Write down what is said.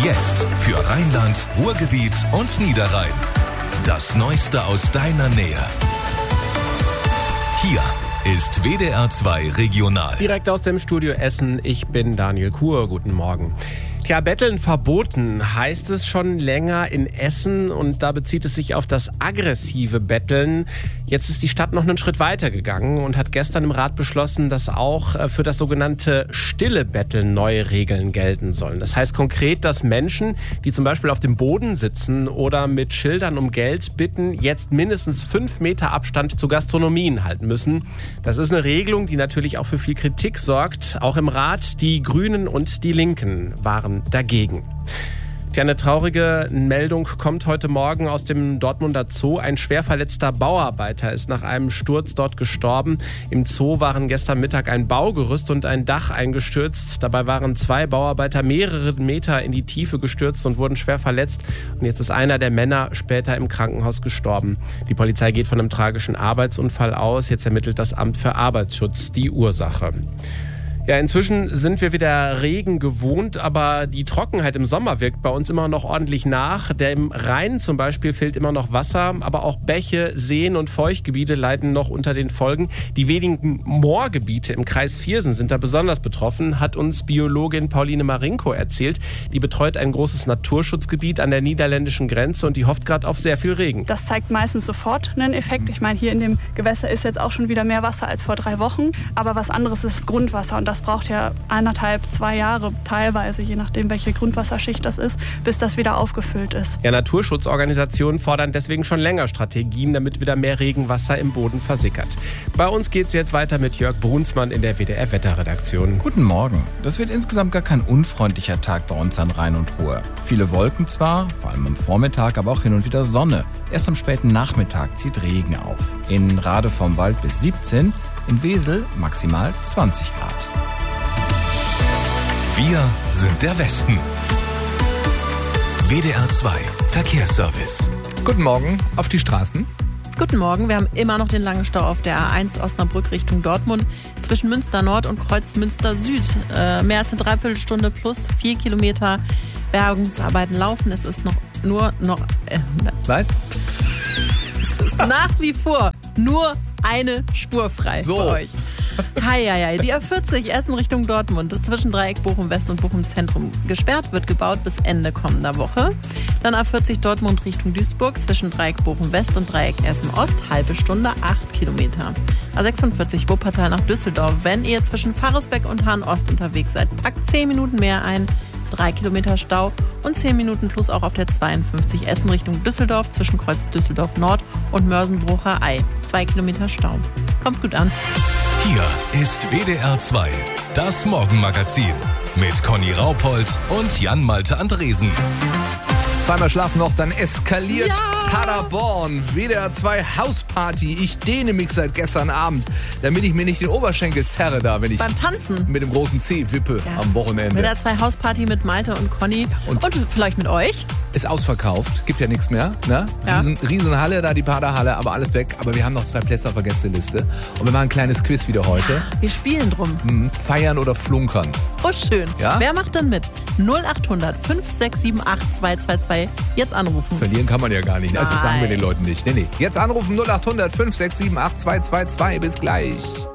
Jetzt für Rheinland, Ruhrgebiet und Niederrhein. Das Neueste aus deiner Nähe. Hier ist WDR 2 Regional. Direkt aus dem Studio Essen, ich bin Daniel Kuhr, guten Morgen. Tja, Betteln verboten heißt es schon länger in Essen und da bezieht es sich auf das aggressive Betteln. Jetzt ist die Stadt noch einen Schritt weiter gegangen und hat gestern im Rat beschlossen, dass auch für das sogenannte stille Betteln neue Regeln gelten sollen. Das heißt konkret, dass Menschen, die zum Beispiel auf dem Boden sitzen oder mit Schildern um Geld bitten, jetzt mindestens 5 Meter Abstand zu Gastronomien halten müssen. Das ist eine Regelung, die natürlich auch für viel Kritik sorgt. Auch im Rat, die Grünen und die Linken waren dagegen. Tja, eine traurige Meldung kommt heute Morgen aus dem Dortmunder Zoo. Ein schwer verletzter Bauarbeiter ist nach einem Sturz dort gestorben. Im Zoo waren gestern Mittag ein Baugerüst und ein Dach eingestürzt. Dabei waren 2 Bauarbeiter mehrere Meter in die Tiefe gestürzt und wurden schwer verletzt. Und jetzt ist einer der Männer später im Krankenhaus gestorben. Die Polizei geht von einem tragischen Arbeitsunfall aus. Jetzt ermittelt das Amt für Arbeitsschutz die Ursache. Ja, inzwischen sind wir wieder Regen gewohnt, aber die Trockenheit im Sommer wirkt bei uns immer noch ordentlich nach. Dem Rhein zum Beispiel fehlt immer noch Wasser, aber auch Bäche, Seen und Feuchtgebiete leiden noch unter den Folgen. Die wenigen Moorgebiete im Kreis Viersen sind da besonders betroffen, hat uns Biologin Pauline Marinko erzählt. Die betreut ein großes Naturschutzgebiet an der niederländischen Grenze und die hofft gerade auf sehr viel Regen. Das zeigt meistens sofort einen Effekt. Ich meine, hier in dem Gewässer ist jetzt auch schon wieder mehr Wasser als vor 3 Wochen. Aber was anderes ist das Grundwasser und das braucht ja 1,5-2 Jahre teilweise, je nachdem welche Grundwasserschicht das ist, bis das wieder aufgefüllt ist. Ja, Naturschutzorganisationen fordern deswegen schon länger Strategien, damit wieder mehr Regenwasser im Boden versickert. Bei uns geht es jetzt weiter mit Jörg Brunsmann in der WDR-Wetterredaktion. Guten Morgen. Das wird insgesamt gar kein unfreundlicher Tag bei uns an Rhein und Ruhr. Viele Wolken zwar, vor allem am Vormittag, aber auch hin und wieder Sonne. Erst am späten Nachmittag zieht Regen auf. In Rade vom Wald bis 17, in Wesel maximal 20 Grad. Wir sind der Westen. WDR 2 Verkehrsservice. Guten Morgen auf die Straßen. Guten Morgen, wir haben immer noch den langen Stau auf der A1 Osnabrück Richtung Dortmund zwischen Münster Nord und Kreuz Münster Süd. Mehr als eine Dreiviertelstunde plus 4 Kilometer Bergungsarbeiten laufen. Es ist Was? Es ist nach wie vor nur eine Spur frei für euch. Heieiei, die A40 Essen Richtung Dortmund zwischen Dreieck Bochum West und Bochum Zentrum gesperrt, wird gebaut bis Ende kommender Woche. Dann A40 Dortmund Richtung Duisburg zwischen Dreieck Bochum West und Dreieck Essen Ost, halbe Stunde 8 Kilometer. A46 Wuppertal nach Düsseldorf, wenn ihr zwischen Pfarresbeck und Hahn Ost unterwegs seid, packt 10 Minuten mehr ein. 3 Kilometer Stau und 10 Minuten plus auch auf der 52 Essen Richtung Düsseldorf zwischen Kreuz Düsseldorf Nord und Mörsenbrucher Ei. 2 Kilometer Stau. Kommt gut an. Hier ist WDR 2, das Morgenmagazin mit Conny Raupold und Jan-Malte Andresen. Zweimal schlafen noch, dann eskaliert Paderborn. WDR 2 Hausparty. Ich dehne mich seit gestern Abend, damit ich mir nicht den Oberschenkel zerre da, wenn ich beim Tanzen mit dem großen C wippe am Wochenende. WDR 2 Hausparty mit Malte und Conny und vielleicht mit euch. Ist ausverkauft, gibt ja nichts mehr. Ne? Ja. Riesenhalle, da die Paderhalle, aber alles weg. Aber wir haben noch 2 Plätze auf der Gästeliste. Und wir machen ein kleines Quiz wieder heute. Ja, wir spielen drum. Feiern oder flunkern. Oh, schön. Ja? Wer macht denn mit? 0800 5678 222. Jetzt anrufen. Verlieren kann man ja gar nicht. Also das sagen wir Nein. den Leuten nicht. Nee. Jetzt anrufen 0800 5678 222. Bis gleich.